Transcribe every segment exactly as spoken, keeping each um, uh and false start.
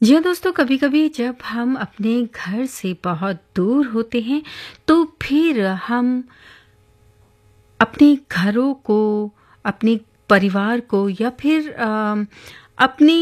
जी हाँ दोस्तों, कभी-कभी जब हम अपने घर से बहुत दूर होते हैं, तो फिर हम अपने घरों को, अपने परिवार को या फिर अ, अपनी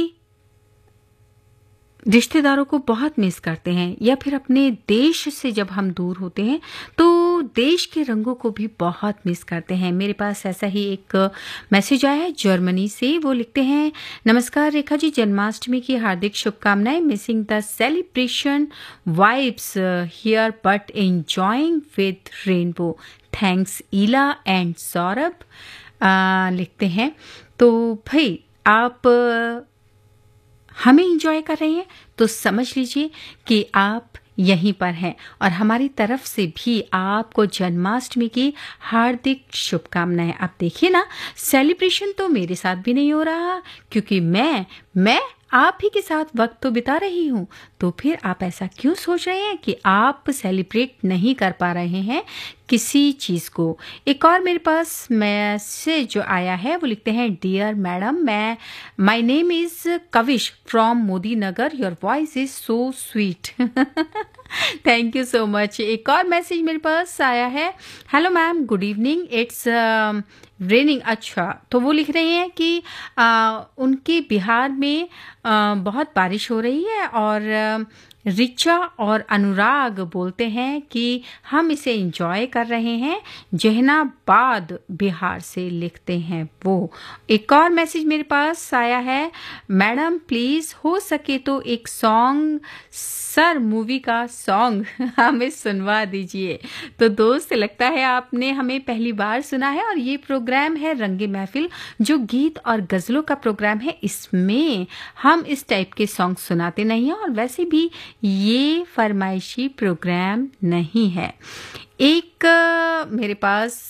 रिश्तेदारों को बहुत मिस करते हैं या फिर अपने देश से जब हम दूर होते हैं तो देश के रंगों को भी बहुत मिस करते हैं। मेरे पास ऐसा ही एक मैसेज आया है जर्मनी से। वो लिखते हैं, नमस्कार रेखा जी, जन्माष्टमी की हार्दिक शुभकामनाएं। Missing the celebration vibes here but enjoying with rainbow. Thanks Ila and Saurabh. अ, लिखते हैं तो भाई आप हमें एंजॉय कर रहे हैं तो समझ लीजिए कि आप यहीं पर हैं और हमारी तरफ से भी आपको जन्माष्टमी की हार्दिक शुभकामनाएं। आप देखिए ना, सेलिब्रेशन तो मेरे साथ भी नहीं हो रहा क्योंकि मैं मैं आप ही के साथ वक्त तो बिता रही हूँ। तो फिर आप ऐसा क्यों सोच रहे हैं कि आप सेलिब्रेट नहीं कर पा रहे हैं किसी चीज़ को। एक और मेरे पास मैसेज जो आया है, वो लिखते हैं, डियर मैडम, मैं my name is Kavish from Modi Nagar, your voice is so sweet. Thank you so much. एक और मैसेज मेरे पास आया है, hello ma'am, good evening, it's raining. अच्छा, तो वो लिख रहे हैं कि आ, उनके बिहार में आ, बहुत बारिश हो रही है और आ, रिचा और अनुराग बोलते हैं कि हम इसे एंजॉय कर रहे हैं। जहनाबाद बिहार से लिखते हैं वो। एक और मैसेज मेरे पास आया है, मैडम प्लीज़ हो सके तो एक सॉन्ग, सर मूवी का सॉन्ग हमें सुनवा दीजिए। तो दोस्त, लगता है आपने हमें पहली बार सुना है और ये प्रोग्राम है रंगे महफिल, जो गीत और गज़लों का प्रोग्राम है। इसमें हम इस टाइप के सॉन्ग सुनाते नहीं हैं और वैसे भी ये फरमाइशी प्रोग्राम नहीं है। एक अ, मेरे पास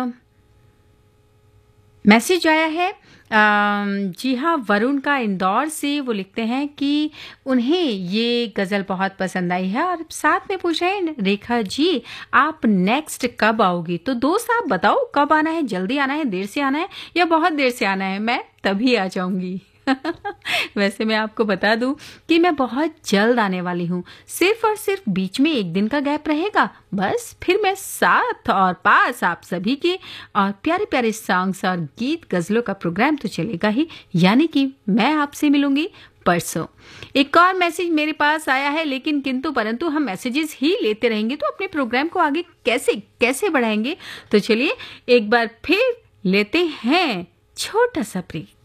मैसेज आया है, अम, जी हाँ, वरुण का इंदौर से। वो लिखते हैं कि उन्हें ये गज़ल बहुत पसंद आई है और साथ में पूछ रहे हैं, रेखा जी आप नेक्स्ट कब आओगी। तो दोस्त आप बताओ कब आना है, जल्दी आना है, देर से आना है या बहुत देर से आना है, मैं तभी आ जाऊंगी। वैसे मैं आपको बता दूं कि मैं बहुत जल्द आने वाली हूँ। सिर्फ और सिर्फ बीच में एक दिन का गैप रहेगा, बस फिर मैं साथ और पास आप सभी के और प्यारे प्यारे सॉन्ग्स और गीत गज़लों का प्रोग्राम तो चलेगा ही, यानी कि मैं आपसे मिलूंगी परसों। एक और मैसेज मेरे पास आया है, लेकिन किंतु परंतु हम मैसेजेस ही लेते रहेंगे तो अपने प्रोग्राम को आगे कैसे कैसे बढ़ाएंगे। तो चलिए एक बार फिर लेते हैं छोटा सा ब्रेक।